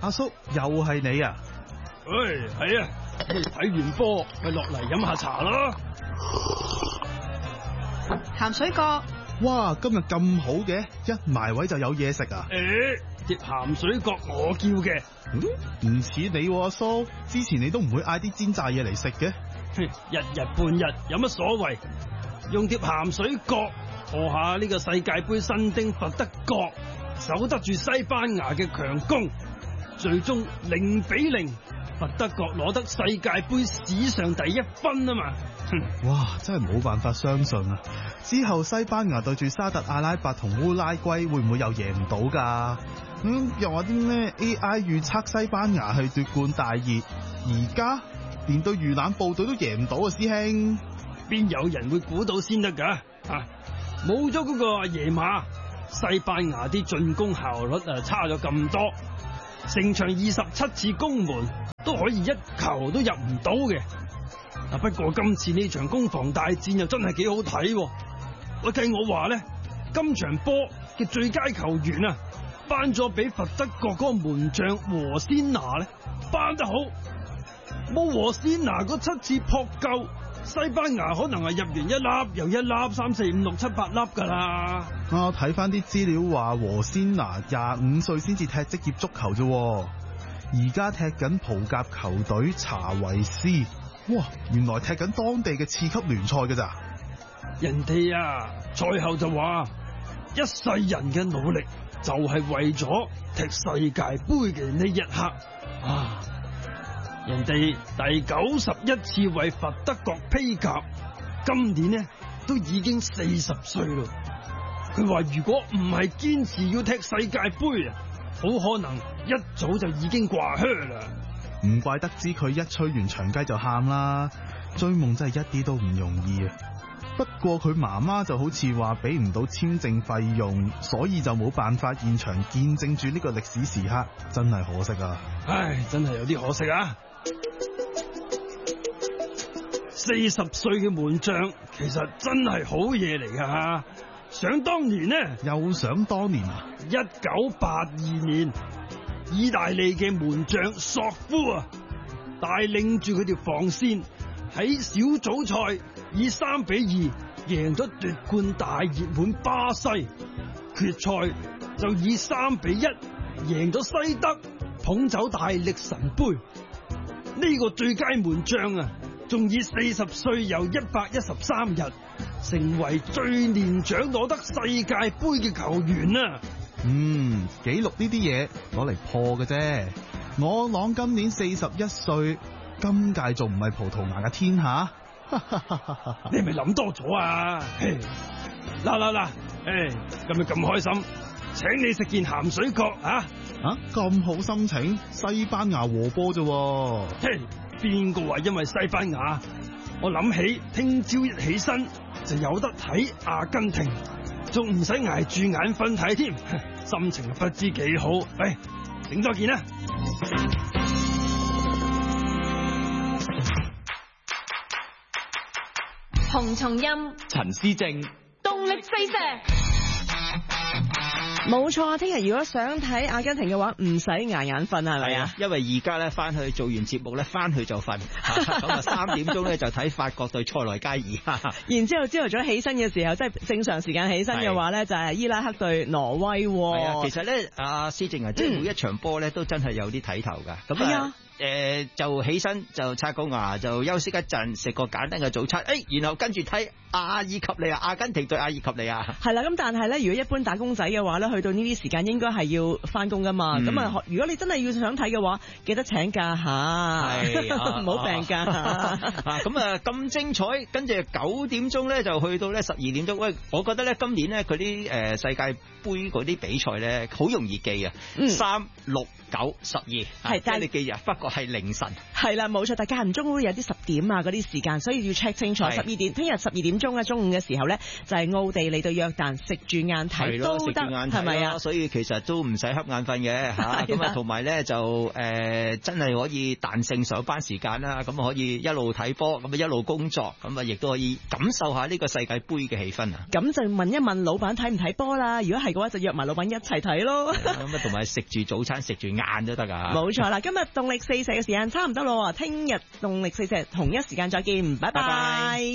阿叔又係你啊？ 係啊，睇完波咪落嚟飲下茶咯。 鹹水角， 哇，今日咁好嘅，一埋位就有嘢食啊！ 碟鹹水角我叫嘅。 唔似你喎，阿叔，之前你都唔會嗌啲煎炸嘢嚟食嘅。 日日半日有乜所謂？用碟鹹水角破下呢個世界杯新丁佛得角，守得住西班牙嘅強攻，最終0-0，佛得角攞得世界杯史上第1分啊嘛！ 哇，真係冇辦法相信啊！之後西班牙對住沙特阿拉伯同烏拉圭會唔會又贏唔到噶？又話啲咩 AI 預測西班牙係奪冠大熱，而家連對魚腩部隊都贏唔到啊！師兄， 邊有人會估到先得噶？冇咗嗰個耶馬，西班牙啲進攻效率差咗咁多，成場27次攻門都可以一球都入唔到嘅。不過今次呢場攻防大戰又真係幾好睇。計我話咧，今場波嘅最佳球員啊，頒咗俾佛得角嗰個門將和仙拿咧，頒得好。冇和仙拿嗰7次撲救，西班牙可能係入完一粒又一粒，3、4、5、6、7、8粒噶啦。 我睇翻啲資料話和仙拿25歲先至踢職業足球啫，而家踢緊葡甲球隊查維斯。哇，原來踢緊當地嘅次級聯賽㗎咋？ 人哋啊，賽後就話一世人嘅努力就係為咗踢世界杯嘅呢一刻啊！人哋第91次為佛得角披甲，今年呢都已經40歲咯。佢話如果唔係堅持要踢世界杯啊，好可能一早就已經掛靴啦。 唔怪得知佢一吹完長雞就喊啦，追夢真係一啲都唔容易啊！不過佢媽媽就好似話俾唔到簽證費用，所以就冇辦法現場見證住呢個歷史時刻，真係可惜啊！ 唉，真係有啲可惜啊！40歲嘅門將其實真係好嘢嚟噶。想當年呢， 又想當年啊 ！1982年，意大利嘅門將索夫啊，帶領住佢條防線喺小組賽以3-2贏咗奪冠大熱門巴西，決賽就以3-1贏咗西德，捧走大力神杯。呢個最佳門將啊，仲以40歲又113日成為最年長攞得世界杯嘅球員啊！ 紀錄呢啲嘢攞嚟破嘅啫。我朗今年41歲，今屆仲唔係葡萄牙嘅天下？ 你係咪諗多咗啊？嗱，今日咁開心，請你食件鹹水角啊！ 咁好心情，西班牙和波啫。 邊個話因為西班牙？我諗起聽朝一起身就有得睇阿根廷，仲唔使挨住眼瞓睇添，心情不知幾好。整多件啦。 洪松蔭、 陳思正， 動力四射。 冇錯，聽日如果想睇阿根廷嘅話，唔使捱眼瞓係咪啊？ 因為而家咧翻去做完節目咧，翻去就瞓。咁啊3點鐘咧就睇法國對塞內加爾。 然之後朝頭早起身嘅時候，即係正常時間起身嘅話咧，就係伊拉克對挪威。係啊，其實咧，阿思正啊，即係每一場波咧都真係有啲睇頭㗎。咁啊。就起身就刷個牙，就休息一陣，食個簡單嘅早餐，然後跟住睇阿爾及利亞，阿根廷對阿爾及利亞。係啦， 咁但係咧，如果一般打工仔嘅話咧，去到呢啲時間應該係要翻工噶嘛。咁如果你真係要想睇嘅話，記得請假下，唔好病假。 咁咁精彩，跟住9點鐘咧就去到咧12點鐘。喂，我覺得咧今年咧佢啲世界盃嗰啲比賽咧好容易記啊，3、6、9、12，係即係你記啊，不過係凌晨。 係啦，冇錯，但間唔中會有啲10點啊嗰啲時間，所以要 check 清楚。12點，聽日12點鐘鐘啊，中午嘅時候咧就係奧地利對約旦，食住晏睇都得，係咪啊？ 所以其實都唔使瞌眼瞓嘅嚇，咁啊同埋咧就真係可以彈性上班時間啦，咁可以一路睇波，咁啊一路工作，咁啊亦都可以感受下呢個世界盃嘅氣氛啊！ 咁就問一問老闆睇唔睇波啦？如果係嘅話，就約埋老闆一齊睇咯。 咁啊同埋食住早餐，食住晏都得㗎。 冇錯啦，今日動力四射嘅時間差唔多咯，聽日動力四射同一時間再見，拜拜。